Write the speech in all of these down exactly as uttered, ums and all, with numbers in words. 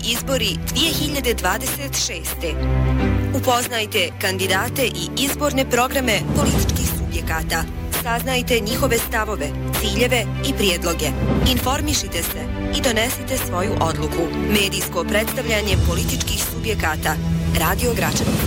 izbori dvije hiljade dvadeset šeste. Upoznajte kandidate i izborne programe političkih subjekata. Saznajte njihove stavove, ciljeve i prijedloge. Informišite se i donesite svoju odluku. Medijsko predstavljanje političkih subjekata. Radio Gračanica.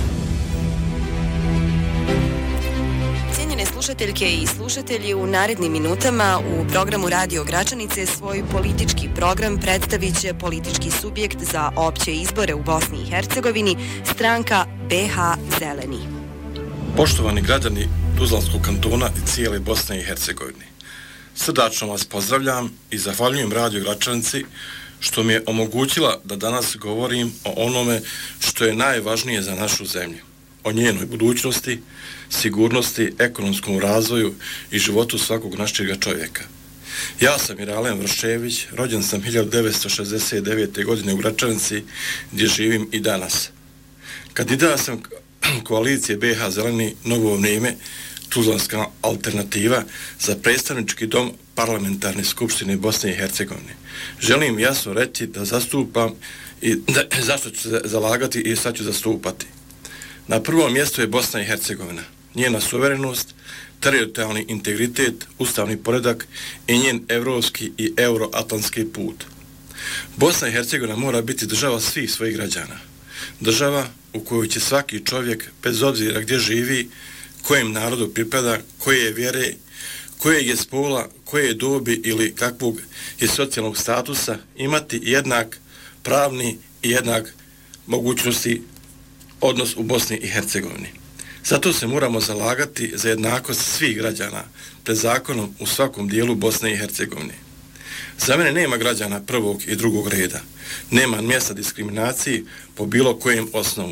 Cijenjene slušateljke i slušatelji, u narednim minutama u programu Radio Gračanice svoj politički program predstavit će politički subjekt za opće izbore u Bosni i Hercegovini, stranka B H Zeleni. Poštovani građani Tuzlanskog kantona i cijele Bosne i Hercegovine, srdačno vas pozdravljam i zahvaljujem Radio Gračanici što mi je omogućila da danas govorim o onome što je najvažnije za našu zemlju, o njenoj budućnosti, sigurnosti, ekonomskom razvoju i životu svakog našega čovjeka. Ja sam Miralem Vrščević, rođen sam hiljadu devetsto šezdeset devete. godine u Gračanici, gdje živim i danas. Kandidat sam koalicije B H Zeleni, novo vrijeme, Tuzlanska alternativa za predstavnički dom parlamentarne skupštine Bosne i Hercegovine. Želim jasno reći da zastupam i da, zašto ću se zalagati i sad ću zastupati. Na prvom mjestu je Bosna i Hercegovina, njena suverenost, teritorijalni integritet, ustavni poredak i njen evropski i euroatlantski put. Bosna i Hercegovina mora biti država svih svojih građana. Država u kojoj će svaki čovjek, bez obzira gdje živi, kojem narodu pripada, koje je vjere, koje je spola, koje je dobi ili kakvog je socijalnog statusa, imati jednak pravni i jednak mogućnosti odnos u Bosni i Hercegovini. Zato se moramo zalagati za jednakost svih građana pred zakonom u svakom dijelu Bosne i Hercegovine. Za mene nema građana prvog i drugog reda. Nema mjesta diskriminaciji po bilo kojem osnovu.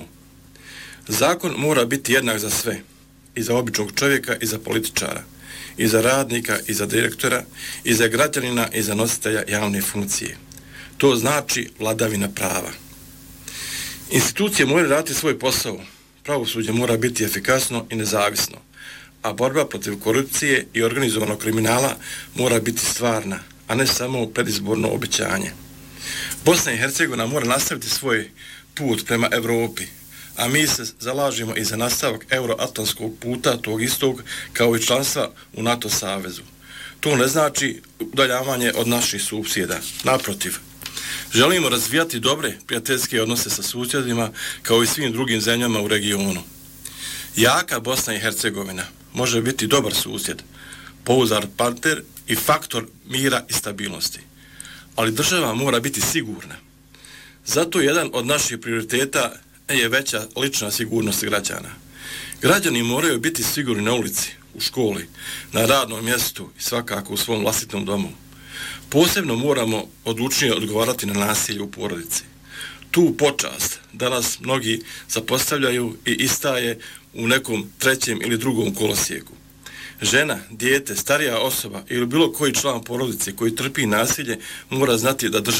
Zakon mora biti jednak za sve, i za običnog čovjeka i za političara, i za radnika i za direktora, i za građanina i za nositelja javne funkcije. To znači vladavina prava. Institucije moraju raditi svoj posao, pravosuđe mora biti efikasno i nezavisno, a borba protiv korupcije i organizovanog kriminala mora biti stvarna, a ne samo predizborno obećanje. Bosna i Hercegovina mora nastaviti svoj put prema Europi, a mi se zalažemo i za nastavak euroatlantskog puta, tog istog kao i članstva u NATO savezu. To ne znači udaljavanje od naših susjeda, naprotiv. Želimo razvijati dobre prijateljske odnose sa susjedima kao i svim drugim zemljama u regionu. Jaka Bosna i Hercegovina može biti dobar susjed, pouzdan partner i faktor mira i stabilnosti. Ali država mora biti sigurna. Zato jedan od naših prioriteta je veća lična sigurnost građana. Građani moraju biti sigurni na ulici, u školi, na radnom mjestu i svakako u svom vlastitom domu. Posebno moramo odlučnije odgovarati na nasilje u porodici. Tu počast danas mnogi zapostavljaju i istaje u nekom trećem ili drugom kolosijeku. Žena, dijete, starija osoba ili bilo koji član porodice koji trpi nasilje mora znati da država